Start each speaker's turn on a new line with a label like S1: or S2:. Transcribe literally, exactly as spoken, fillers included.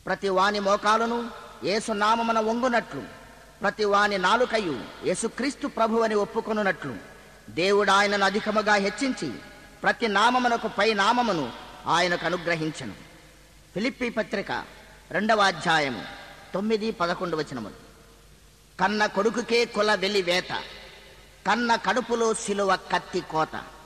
S1: ప్రతి వాని మోకాలును యేసునామమున వంగునట్లు, ప్రతి వాని నాలుకయు యేసుక్రీస్తు ప్రభువని ఒప్పుకొనున్నట్లు దేవుడు ఆయనను అధికముగా హెచ్చించి ప్రతి నామమునకు పై నామమును ఆయనకు అనుగ్రహించెను. ఫిలిప్పీ పత్రిక రెండవ అధ్యాయము తొమ్మిది పదకొండు వచనములు. కన్న కొడుకుకే కుల వెలి వేత, కన్న కడుపులో సిలువ కత్తి కోత.